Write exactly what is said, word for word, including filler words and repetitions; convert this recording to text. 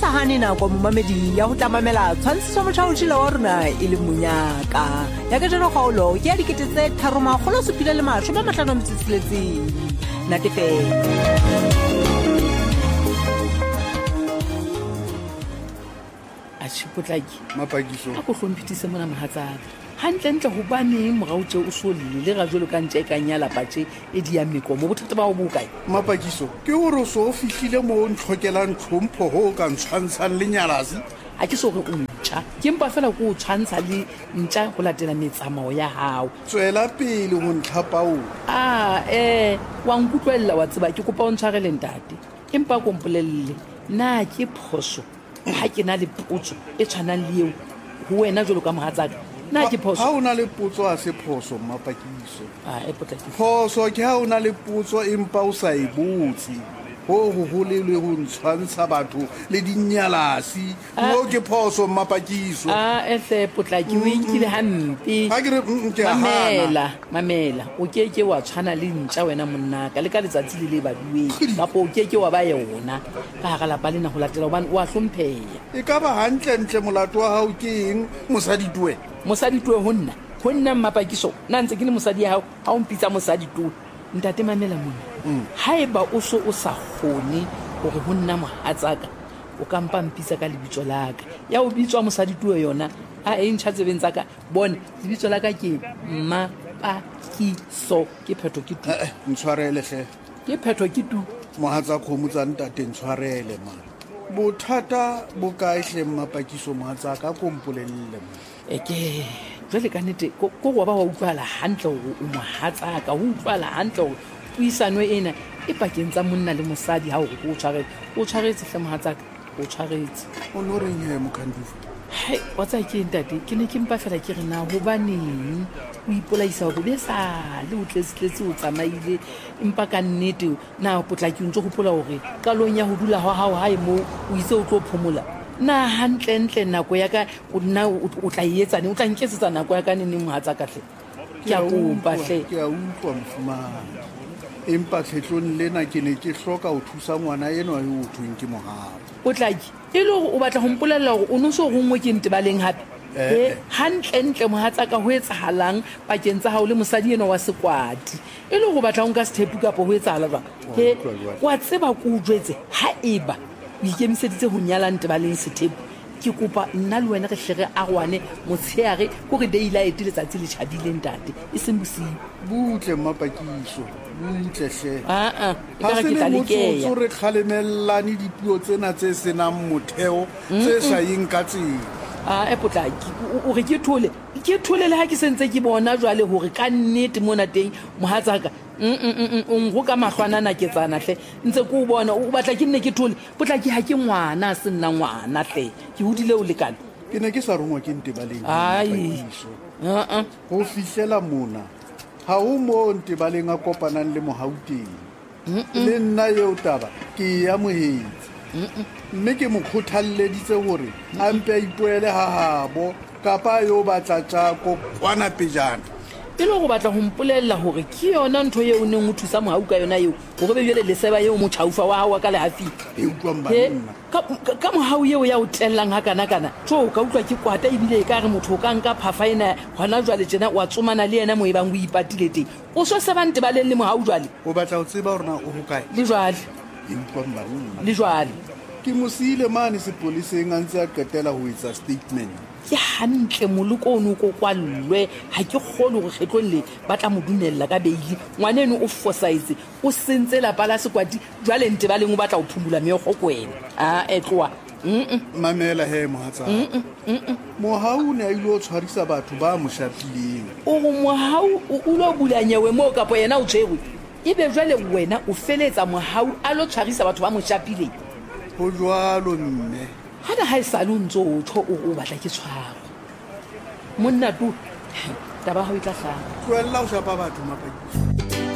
sa hane nako momamedi ya go tamamela tshwantshiso motšhaotšhile wa rona e le monyaka ya ka jeno kgaolo ke ya dikete tse tharomagolo supile le mašome a matlhano a metšhitšhiletseng natefela a tšhipotlaki mapakiso a ko hlomphitise mona mohatsaka hantle-ntle go baneng morao tse o solile le ga jalo ka ntse e ka nyalapatše e di ya meko mo bothata ba go bokae mapakiso ke gore o se o fihlile mo o ntlhokelang tlhompho go o ka ntshwantshang le nyalase a ke se gore o ntšha ke mpa fela ko o tshwantsha le ntša go latela metsamao ya gago tswela pele go ntlhapaola a um wa nkutlwelela wa tseba ke kopa o ntshwareleng tate empa kompolelele na ke phoso ga ke na le potso e tshwanang le eo go wena jalo ka mogatsaka na ke phoso ha o na le potso a se phoso mapakiso a e potlaki phoso ke ha o na le potso empa o sa e botse go go golelwe go ntshwantsha batho le dinyalasi mo ke phoso mapakiso a ehle potlaki o ikile hampe ha ke re ke a hana mamela mamela o ke ke wa tshwana le ntša wena monnaka le ka letsatsi le le badueng kapo o ke ke wa ba yona ka ga lapa lena go latela gobane o a hlompheya e ka ba hantle-ntle molato wa gago ke eng mosadi tue mosadi tue go nna go nna mmapakiso nna ntse ke le mosadi ya gago ga o mpitsa mosadi tue ntate mamela mona ha e ba o so o sa kgone gore go nna mohatsaka o ka mpa mpitsa ka lebitso laka ya o bitswa mosadi tue yona a e ntšha tsebeng tsaka bone lebitso laka ke mmapakiso ke phetho ke tu ntshwarele hle ke phetho ke tu mohatsa kgomo tsa ntate ntshwarele ma bothata bo kae hle mmapakiso mohatsaka ko mpolelele ma eke jwale ka nnete ko go ba wa utlwala hantle gore o mohatsaka o utlwala hantle gore puisano ena e pakeng tsa monna le mosadi ha o go tshwaretse o tshwaretse hle mohatsaka o tshwaretse o no reng he mokhandufa hai wa tsa ke ntate ke ne ke mpa fela ke re na go baneng o ipolaisa go be sa le o tletse o tsamaile empa ka nnete na potlaki o ntse go pola gore kalong ya go dula ha hao hae mo o itse o tlo phomola na hantle-ntle nako ya ka o nna o tla etsane o tla nkesetsa nako ya ka nene mohatsaka hle ke a kopa hle ke a utlwa mfumana empa tlhetlong lena ke ne ke hloka ho thusa ngwana eno yo o thweng ke mohabo o tlaki e le gore o batla go mpolelela gore o no se go ngwe ke ntebaleng gape e hantle-ntle mohatsaka ho etsahalang pakeng tsa hao le mosadi eno wa sekwati e le go batla go nka sethepu kapo ho etsahala jwang e wa tseba ko o jwetse ha eba o ikemiseditse go nyala ntebaleng sethepu ke kopa nna le wena re hle re arwane motsheare ko re deila e letsatsi le tšhadileng tate e seng bosigo butle mmapakiso butle hle aa e ha ka se ke tla le lekeya motsotso re kgalemellane dipuo tsena tse senang motheo tse sa yeng ka tsela a e potlaki o re ke thole ke thole le ha ke sentse ke bona jwale gore ka nnete mona teng mohatsaka go ka mahlwanana ke tsana hle ntse ko o bona o batla ke nne ke thole potlaki ha ke ngwana a se nna ngwana hle ke hodile o lekana ke ne ke sa rongwa ke ntebaleng ai aa go fihlela mona ha o mo ntebaleng a kopanang le mohauteng le nna eo taba ke ya mohetsi mme ke mo kgothalleditse gore a mpe a ipoele ha habo kapa yo batla tša kokwana pejana e le go batla go mpolelela gore ke yona ntho eo o neng o thusa mohau ka yona eo gore be bjale leseba eo motšhaufa wa gago wa ka lehafile e utlwang He, banna ka ka mohau eo ya o telelang ga kana-kana tso o ka utlwa ke kwata ebile e ka re motho o ka nka phafa ena gona jwale tjena wa tsomana le ena mo e bang o ipatile teng o so se bante ba leng le mohau jwale o batla go tseba gorena o go kae le jwale e utlwang banna le jwale ke mo siile mane sepoleseng a ntse a qetela ho etsa statement ke hantle moloko o ne o ko kwallwe ga ke kgone gore kgetlong le ba tla mo dumelela ka beile ngwaneno o fosaetse o sentse lapa la sekwati jwale nte ba leng o batla go phumula meokgo ko wena a e tloa mamela he mohatsa mohau o ne a ile o tshwarisa batho ba mo shapileng o go mohau o lo bulanyewe moo kapo yena o tshwerwe e be jwale wena o feletsa mohau a lo tshwarisa batho ba mo shapileng go jwalo mme gana ga e sale o ntse o tsho o batla ke tshwaro monna tu taba ga o e tla tlhaga tloelela go shapa batho mapakiso